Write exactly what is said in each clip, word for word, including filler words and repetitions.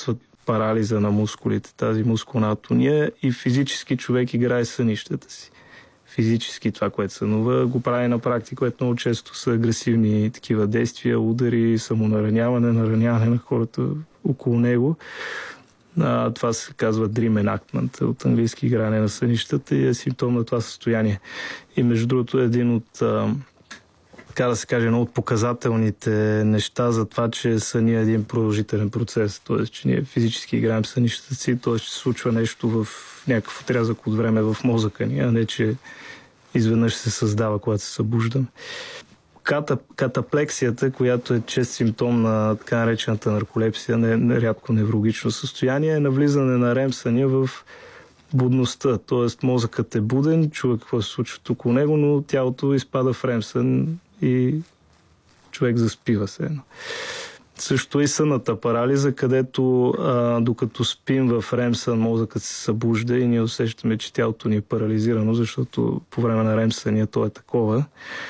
нарастват парализа на мускулите, тази мускулна атония, и физически човек играе сънищата си. Физически това, което сънува, го прави на практика, което много често са агресивни такива действия, удари, самонараняване, нараняване на хората около него. А, това се казва dream enactment, от английски игране на сънищата, и е симптом на това състояние. И между другото е един от, а, така да се каже, едно от показателните неща за това, че съня е един продължителен процес. Т.е. че ние физически играем сънищата си, т.е. че се случва нещо в някакъв отрязък от време в мозъка ни, а не че изведнъж се създава, когато се събуждаме. Ката, катаплексията, която е чест симптом на така наречената нарколепсия, нерядко неврологично състояние, е навлизане на рем съня в будността. Тоест мозъкът е буден, чува какво се случва около него, но тялото изпада в рем сън и човек заспива се едно. Също и сънната парализа, където а, докато спим в рем сън, мозъкът се събужда и ние усещаме, че тялото ни е парализирано, защото по време на рем съня то е такова,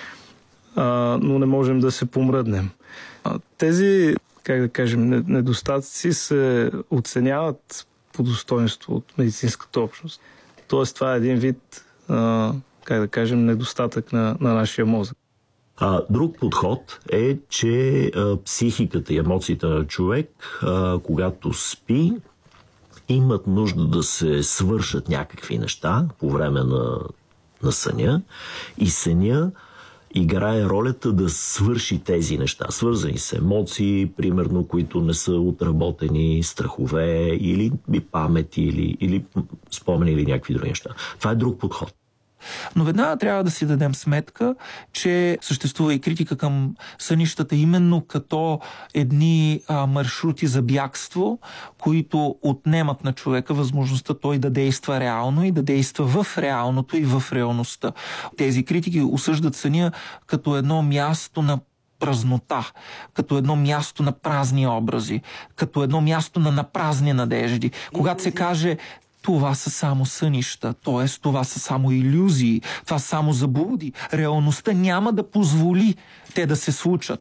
а, но не можем да се помръднем. А, тези, как да кажем, недостатъци се оценяват по достоинство от медицинската общност. Тоест това е един вид, а, как да кажем, недостатък на, на нашия мозък. А, друг подход е, че а, психиката и емоциите на човек, а, когато спи, имат нужда да се свършат някакви неща по време на, на съня, и съня играе ролята да свърши тези неща, свързани с емоции, примерно, които не са отработени, страхове или памети, или, или спомени, или някакви други неща. Това е друг подход. Но веднага трябва да си дадем сметка, че съществува и критика към сънищата именно като едни а, маршрути за бягство, които отнемат на човека възможността той да действа реално и да действа в реалното и в реалността. Тези критики осъждат съня като едно място на празнота, като едно място на празни образи, като едно място на напразни надежди. Когато се каже: това са само сънища, т.е. това са само илюзии, това са само заблуди, реалността няма да позволи те да се случат.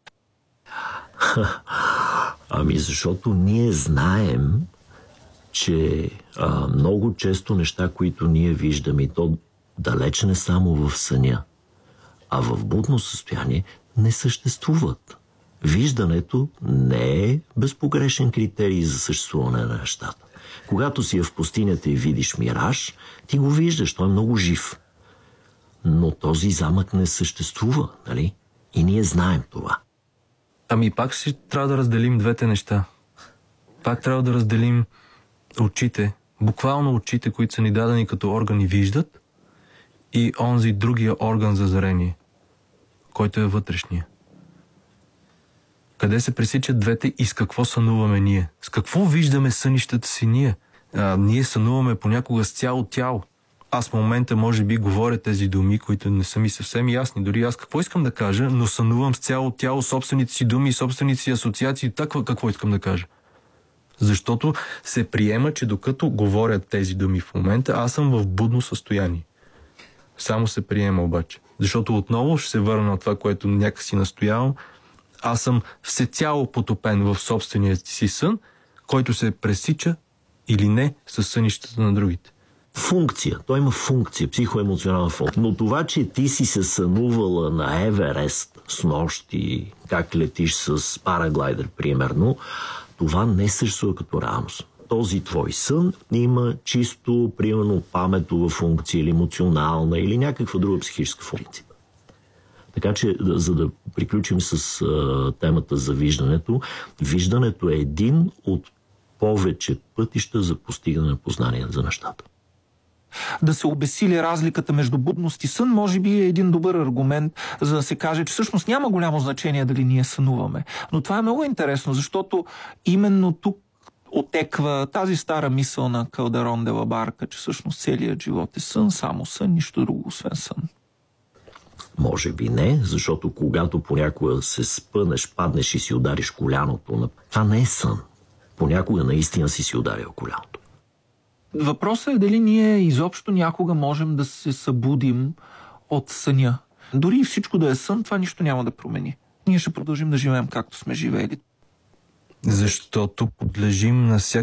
Ами защото ние знаем, че а, много често неща, които ние виждаме, и то далеч не само в съня, а в будно състояние, не съществуват. Виждането не е безпогрешен критерий за съществуване на нещата. Когато си в пустинята и видиш мираж, ти го виждаш, той е много жив. Но този замък не съществува, нали? И ние знаем това. Ами пак си трябва да разделим двете неща. Пак трябва да разделим очите, буквално очите, които са ни дадени като органи виждат, и онзи другия орган за зрение, който е вътрешния. Къде се пресичат двете и с какво сънуваме ние? С какво виждаме сънищата си ние? А, ние сънуваме понякога с цяло тяло. Аз в момента може би говоря тези думи, които не са ми съвсем ясни. Дори аз какво искам да кажа, но сънувам с цяло тяло собствените си думи, собствените си асоциации. Така какво искам да кажа? Защото се приема, че докато говорят тези думи в момента, аз съм в будно състояние. Само се приема обаче. Защото отново ще се върна на това, което някакси настоявам. Аз съм всецяло потопен в собствения си сън, който се пресича или не с сънищата на другите. Функция. Той има функция, психоемоционална функция. Но това, че ти си се сънувала на Еверест с нощи, как летиш с параглайдер, примерно, това не съществува като реалност. Този твой сън има чисто, примерно, паметова функция или емоционална, или някаква друга психическа функция. Така че, за да приключим с а, темата за виждането, виждането е един от повече пътища за постигане на познание за нещата. Да се обесили разликата между будност и сън, може би е един добър аргумент, за да се каже, че всъщност няма голямо значение дали ние сънуваме. Но това е много интересно, защото именно тук отеква тази стара мисъл на Калдерон де ла Барка, че всъщност целият живот е сън, само сън, нищо друго, освен сън. Може би не, защото когато понякога се спънеш, паднеш и си удариш коляното, това не е сън. Понякога наистина си си ударил коляното. Въпросът е дали ние изобщо някога можем да се събудим от съня. Дори и всичко да е сън, това нищо няма да промени. Ние ще продължим да живеем както сме живели. Защото подлежим на всяка